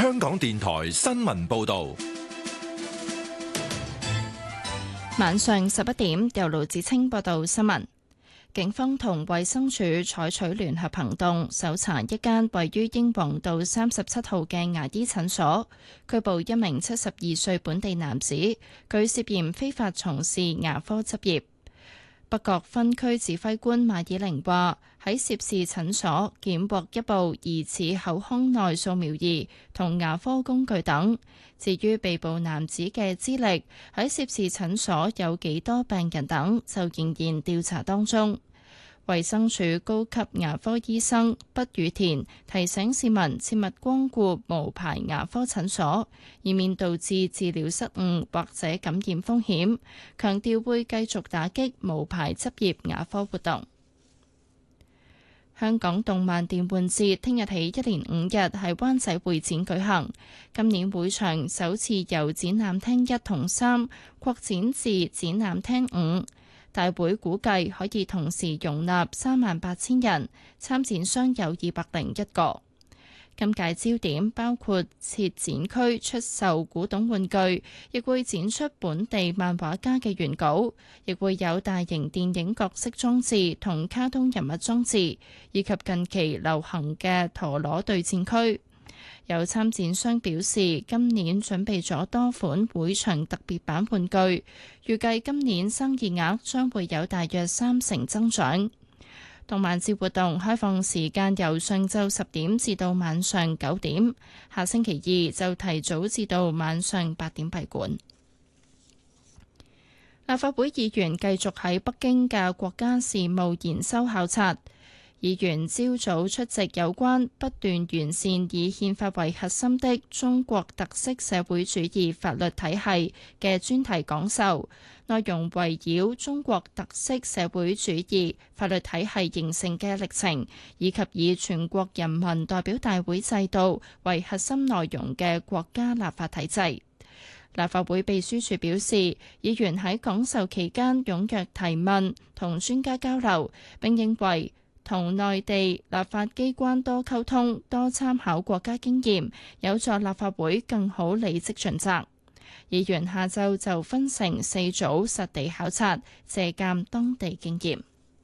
香港電台新聞報道。 晚上11點，由盧子清報道新聞。警方同衛生署採取聯合行動，搜查一間位於英皇道37號嘅牙醫診所，拘捕一名72歲本地男子，佢涉嫌非法從事牙科執業。北角分區指揮官馬以玲話：喺涉事診所檢獲一部疑似口腔內掃描儀同牙科工具等。至於被捕男子嘅資歷、喺涉事診所有幾多病人等，就仍然調查當中。衛生署高級牙科醫生畢宇田提醒市民切勿光顧無牌牙科診所，以免導致治療失誤或者感染風險，強調會繼續打擊無牌執業牙科活動。香港動漫電玩節聽日起一連5日喺灣仔會展舉行，今年會場首次由展覽廳1同3擴展至展覽廳5。大會估計可以同時容納38,000人，參展商有201個。今屆焦點包括設展區出售古董玩具，亦會展出本地漫畫家嘅原稿，亦會有大型電影角色裝置同卡通人物裝置，以及近期流行嘅陀螺對戰區。有參展商表示，今年準備咗多款會場特別版玩具，預計今年生意額將會有大約30%增長。動漫節活動開放時間由上晝10點至到晚上9點，下星期2就提早至到晚上8點閉館。立法會議員繼續喺北京嘅國家事務研修考察。議員朝早出席有關不斷完善以憲法為核心的中國特色社會主義法律體系嘅專題講授，內容圍繞中國特色社會主義法律體系形成嘅歷程，以及以全國人民代表大會制度為核心內容嘅國家立法體制。立法會秘書處表示，議員喺講授期間踴躍提問同專家交流，並認為同內地立法機關多溝通、多參考國家經驗，有助立法會更好履職盡責。議員下晝就分成4組實地考察，借鑑當地經驗。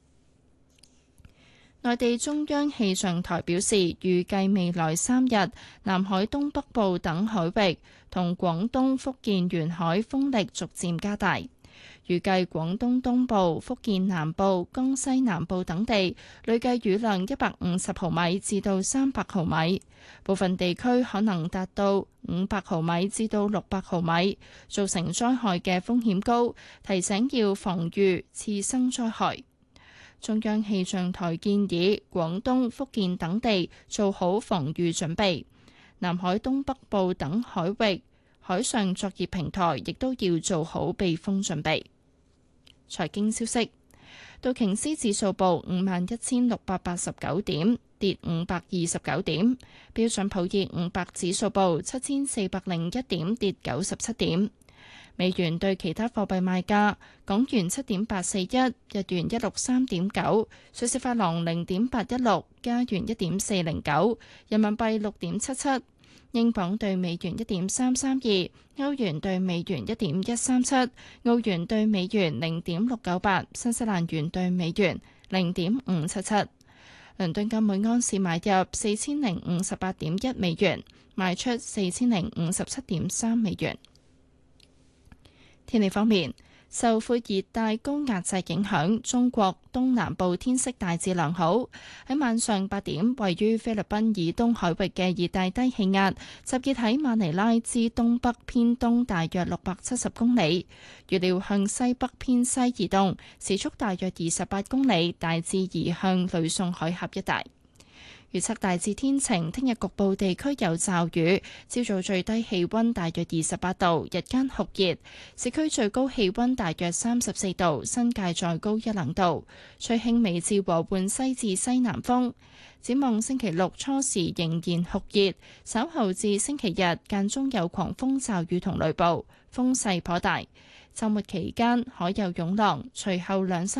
內地中央氣象台表示，預計未來3日，南海東北部等海域同廣東、福建沿海風力逐漸加大。預計廣東東部、福建南部、江西南部等地累計雨量150毫米至到300毫米，部分地區可能達到500毫米至到600毫米，造成災害嘅風險高，提醒要防禦次生災害。中央氣象台建議廣東、福建等地做好防禦準備，南海東北部等海域海上作業平台亦都要做好避風準備。財經消息，道瓊斯指數報51,689點，跌529點；標準普爾500指數報7,401點，跌97點。美元對其他貨幣賣價：港元7.841，日元163.9，瑞士法郎0.816，加元1.409，人民幣6.77。英鎊對美元1.332，歐元對美元1.137，澳元對美元0.698，新西蘭元對美元0.577。倫敦金每安士買入4058.1美元，賣出4057.3美元。天氣方面，受副熱帶高壓脊影響，中國東南部天色大致良好。喺晚上8點，位於菲律賓以東海域嘅熱帶低氣壓集結喺馬尼拉之東北偏東大約670公里，預料向西北偏西移動，時速大約28公里，大致移向呂宋海峽一帶。預測大致天晴，聽日局部地區有驟雨。朝早最低氣溫大約28度，日間酷熱，市區最高氣溫大約34度，新界再高1-2度。吹輕微至和緩西至西南風。展望星期六初時仍然酷熱，稍後至星期日間中有狂風驟雨同雷暴，風勢頗大。週末期間海有湧浪，隨後2-3